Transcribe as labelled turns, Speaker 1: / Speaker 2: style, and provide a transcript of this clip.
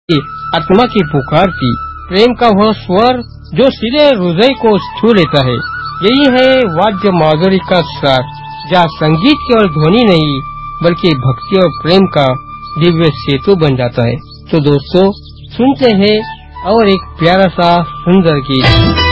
Speaker 1: आत्मा की पुकार थी। प्रेम का वह स्वर जो सीधे हृदय को छू लेता है। यही है वाद्य माधुरी का सार, जहाँ संगीत केवल ध्वनि नहीं बल्कि भक्ति और प्रेम का दिव्य सेतु बन जाता है। तो दोस्तों, सुनते हैं और एक प्यारा सा सुंदर गीत।